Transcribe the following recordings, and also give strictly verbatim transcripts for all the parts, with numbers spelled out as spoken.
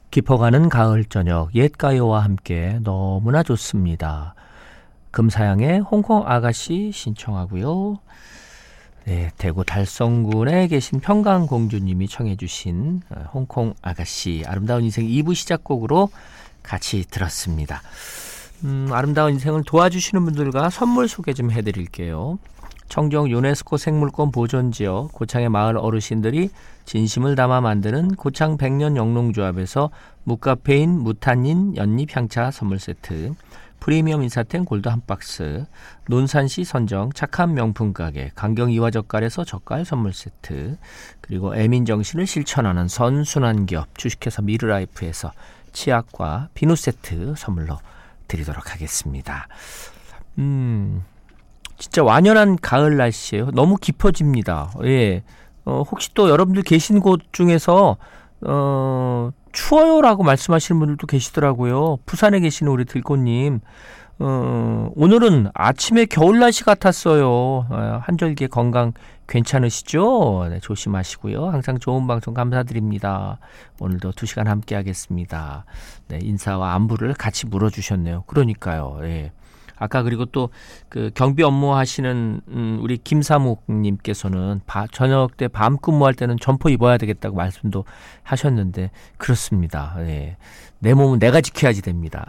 깊어가는 가을 저녁 옛가요와 함께 너무나 좋습니다. 금사양의 홍콩 아가씨 신청하고요. 네, 대구 달성군에 계신 평강공주님이 청해 주신 홍콩 아가씨 아름다운 인생 이 부 시작곡으로 같이 들었습니다. 음, 아름다운 인생을 도와주시는 분들과 선물 소개 좀 해드릴게요. 청정 유네스코 생물권 보존지역 고창의 마을 어르신들이 진심을 담아 만드는 고창 백년 영농조합에서 무카페인 무탄닌 연잎 향차 선물 세트, 프리미엄 인사템 골드 한 박스, 논산시 선정 착한 명품 가게 강경 이화젓갈에서 젓갈 선물 세트, 그리고 애민정신을 실천하는 선순환 기업 주식회사 미르라이프에서 치약과 비누 세트 선물로 드리도록 하겠습니다. 음... 진짜 완연한 가을 날씨예요. 너무 깊어집니다. 예. 어, 혹시 또 여러분들 계신 곳 중에서 어, 추워요라고 말씀하시는 분들도 계시더라고요. 부산에 계시는 우리 들꽃님, 어, 오늘은 아침에 겨울 날씨 같았어요. 어, 한절기에 건강 괜찮으시죠? 네, 조심하시고요. 항상 좋은 방송 감사드립니다. 오늘도 두 시간 함께 하겠습니다. 네, 인사와 안부를 같이 물어주셨네요. 그러니까요. 예. 아까 그리고 또 그 경비 업무 하시는 음 우리 김사묵님께서는 바, 저녁 때 밤 근무할 때는 점퍼 입어야 되겠다고 말씀도 하셨는데 그렇습니다. 예. 내 몸은 내가 지켜야지 됩니다.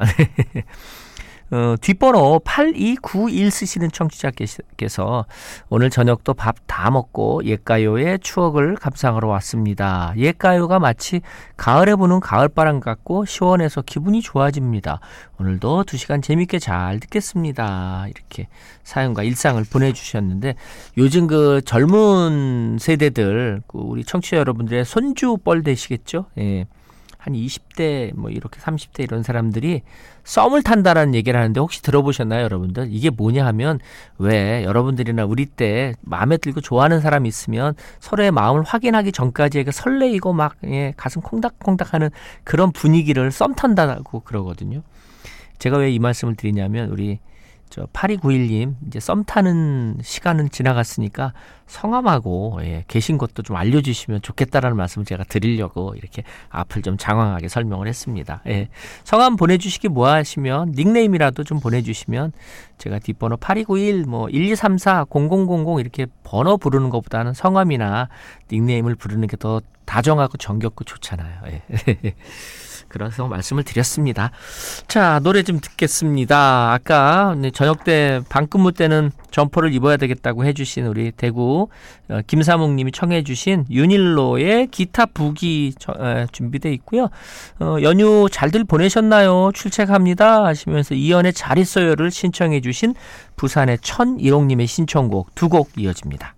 어, 뒷번호 팔이구일 쓰시는 청취자께서 오늘 저녁도 밥 다 먹고 옛가요의 추억을 감상하러 왔습니다. 옛가요가 마치 가을에 부는 가을바람 같고 시원해서 기분이 좋아집니다. 오늘도 두 시간 재밌게 잘 듣겠습니다. 이렇게 사연과 일상을 보내주셨는데 요즘 그 젊은 세대들 우리 청취자 여러분들의 손주뻘 되시겠죠? 예. 한 이십 대 뭐 이렇게 삼십 대 이런 사람들이 썸을 탄다라는 얘기를 하는데 혹시 들어보셨나요, 여러분들? 이게 뭐냐 하면 왜 여러분들이나 우리 때 마음에 들고 좋아하는 사람이 있으면 서로의 마음을 확인하기 전까지 설레이고 막 예, 가슴 콩닥콩닥하는 그런 분위기를 썸 탄다고 그러거든요. 제가 왜 이 말씀을 드리냐면 우리 저 팔이구일님 이제 썸 타는 시간은 지나갔으니까 성함하고 예, 계신 것도 좀 알려주시면 좋겠다라는 말씀을 제가 드리려고 이렇게 앞을 좀 장황하게 설명을 했습니다. 예, 성함 보내주시기 뭐 하시면 닉네임이라도 좀 보내주시면 제가 뒷번호 팔이구일 뭐 일이삼사 공공공공 이렇게 번호 부르는 것보다는 성함이나 닉네임을 부르는 게 더 다정하고 정겹고 좋잖아요. 예. 그래서 말씀을 드렸습니다. 자, 노래 좀 듣겠습니다. 아까 저녁 때 방근무 때는 점퍼를 입어야 되겠다고 해주신 우리 대구 김사묵 님이 청해 주신 윤일로의 기타 북이 준비되어 있고요. 어, 연휴 잘들 보내셨나요? 출첵합니다 하시면서 이연의 잘 있어요를 신청해 주신 부산의 천일옥 님의 신청곡 두 곡 이어집니다.